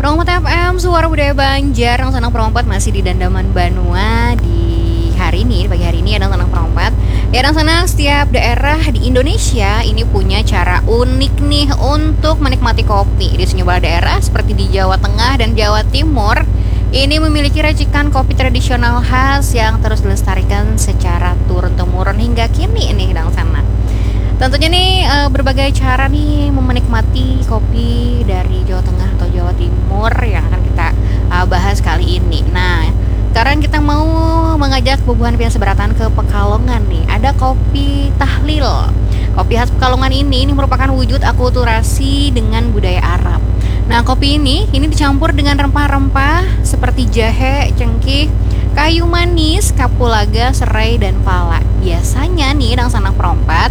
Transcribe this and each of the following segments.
Promote FM, suara budaya Banjar. Yang senang perompat masih di Dandaman Banua di hari ini, pagi hari ini ada senang perompat. Ya, yang senang setiap daerah di Indonesia ini punya cara unik nih untuk menikmati kopi. Di sejumlah daerah seperti di Jawa Tengah dan Jawa Timur ini memiliki racikan kopi tradisional khas yang terus dilestarikan secara turun-temurun hingga kini ini dan sana. Tentunya nih berbagai cara nih menikmati kopi dari Jawa Tengah atau Jawa Timur yang akan kita bahas kali ini. Nah, sekarang kita mau mengajak bubuhan pian seberatan ke Pekalongan nih. Ada kopi tahlil. Kopi khas Pekalongan ini merupakan wujud akulturasi dengan budaya Arab. Nah, kopi ini dicampur dengan rempah-rempah seperti jahe, cengkih, kayu manis, kapulaga, serai, dan pala. Biasanya nih yang sanak perompat,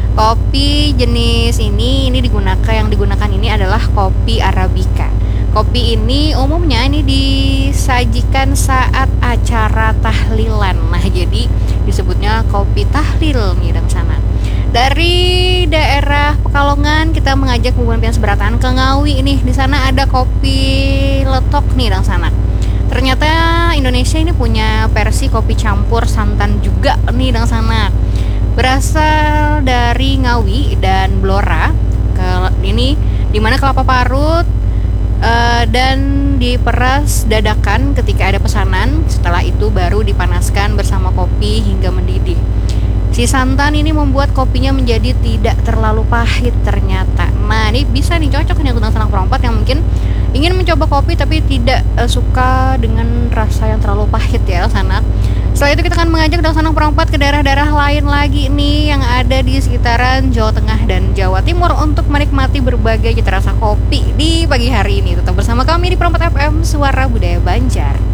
kopi jenis ini digunakan ini adalah kopi Arabica. Kopi ini umumnya disajikan saat acara tahlilan. Nah, jadi disebutnya kopi tahlil nih dan sana. Dari daerah Pekalongan kita mengajak bubuhan pian seberatan ke Ngawi nih. Di sana ada kopi letok nih dan sana. Ternyata Indonesia ini punya versi kopi campur santan juga nih dan sana. Berasal dari Ngawi dan Blora. Ini dimana kelapa parut dan diperas dadakan ketika ada pesanan. Setelah itu baru dipanaskan bersama kopi hingga mendidih. Si santan ini membuat kopinya menjadi tidak terlalu pahit ternyata. Nah, ini bisa cocok nih untuk sanak perompat yang mungkin ingin mencoba kopi tapi tidak suka dengan rasa yang terlalu pahit ya sanak. Setelah itu kita akan mengajak sanak perompat ke daerah-daerah lain lagi nih yang ada di sekitaran Jawa Tengah dan Jawa Timur untuk menikmati berbagai cita rasa kopi di pagi hari ini. Tetap bersama kami di Perompat FM, suara budaya Banjar.